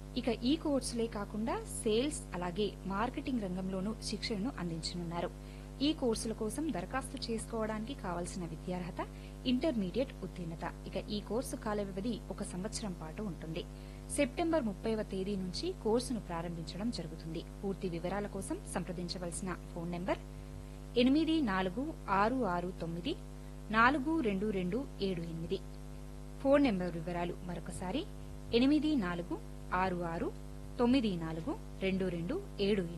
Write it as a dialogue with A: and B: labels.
A: ఇక ఈ కోర్సులే కాకుండా సేల్స్ అలాగే మార్కెటింగ్ రంగంలోనూ శిక్షణను అందించనున్నారు. ఈ కోర్సుల కోసం దరఖాస్తు చేసుకోవడానికి కావాల్సిన విద్యార్హత ఇంటర్మీడియట్ ఉత్తీర్ణత. ఇక ఈ కోర్సు కాల వ్యవధి 1 సంవత్సరం పాటు ఉంటుంది. సెప్టెంబర్ 30వ తేదీ నుంచి కోర్సును ప్రారంభించడం జరుగుతుంది. పూర్తి వివరాల కోసం సంప్రదించవలసిన ఫోన్ నంబర్ 8469422278. ఫోన్ నంబర్ వివరాలు మరొకసారి 8466942228.